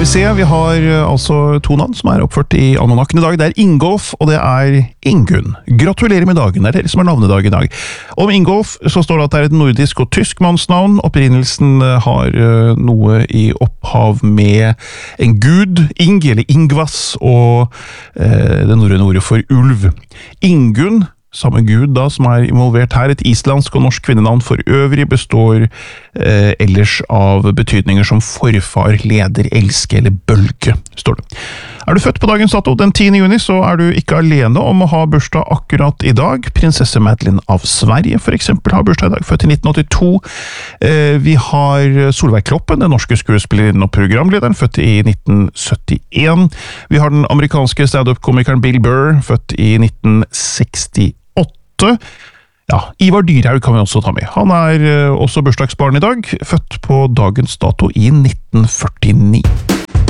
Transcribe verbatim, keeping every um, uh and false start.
vi se, vi har uh, altså to navn som er oppført i almanakken i dag. Det er Ingolf, og det er Ingunn. Gratulerer med dagen, det er dere som har navnedag i dag. Om Ingolf så står det at det er et nordisk og tysk mannsnavn. Opprinnelsen uh, har uh, noe i opphav med en gud, Ing eller Ingvas, og uh, det norrøne ordet for ulv. Ingunn, samme gud da, som er involvert her, et islandsk og norsk kvinnenavn for øvrig, består eh, ellers av betydninger som forfar, leder, elske eller bølge, står det. Er du født på dagens dato den tiende juni, så er du ikke alene om å ha bursdag akkurat i dag. Prinsesse Madeleine av Sverige, for eksempel, har bursdag i dag, født i nitten åttito. Eh, vi har Solveig Kloppen, den norske skuespillerinnen og programlederen, født i nitten syttien. Vi har den amerikanske stand-up-komikeren Bill Burr, født i nitten sekstiåtte. Ja, Ivar Dyrhaug kan vi også ta med. Han er uh, også bursdagsbarn i dag, født på dagens dato i nitten førtini.